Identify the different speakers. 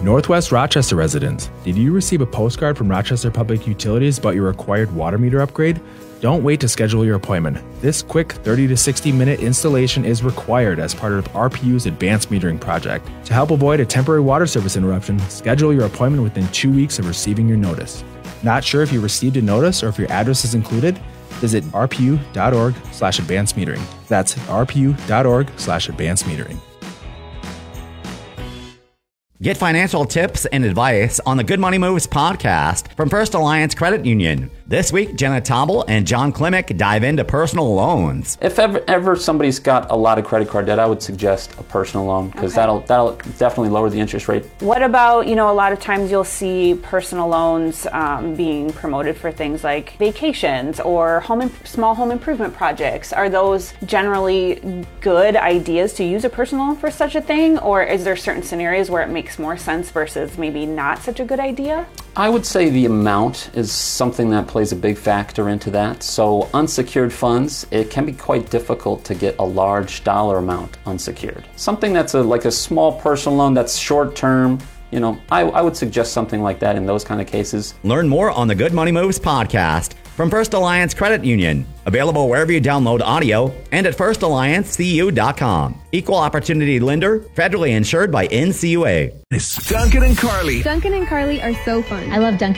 Speaker 1: Northwest Rochester residents, did you receive a postcard from Rochester Public Utilities about your required water meter upgrade? Don't wait to schedule your appointment. This quick 30 to 60 minute installation is required as part of RPU's advanced metering project. To help avoid a temporary water service interruption, schedule your appointment within 2 weeks of receiving your notice. Not sure if you received a notice or if your address is included? Visit rpu.org/advanced metering. That's rpu.org/advanced metering.
Speaker 2: Get financial tips and advice on the Good Money Moves podcast from First Alliance Credit Union. This week, Jenna Tobble and John Klimek dive into personal loans.
Speaker 3: If ever somebody's got a lot of credit card debt, I would suggest a personal loan because that'll definitely lower the interest rate.
Speaker 4: What about, a lot of times you'll see personal loans being promoted for things like vacations or small home improvement projects. Are those generally good ideas to use a personal loan for such a thing, or is there certain scenarios where it makes more sense versus maybe not such a good idea?
Speaker 3: I would say the amount is something that plays a big factor into that. So unsecured funds, it can be quite difficult to get a large dollar amount unsecured. Something that's like a small personal loan that's short term, I would suggest something like that in those kind of cases.
Speaker 2: Learn more on the Good Money Moves podcast from First Alliance Credit Union. Available wherever you download audio and at firstalliancecu.com. Equal opportunity lender, federally insured by NCUA.
Speaker 5: It's Duncan and Carly.
Speaker 6: Duncan and Carly are so fun.
Speaker 7: I love Duncan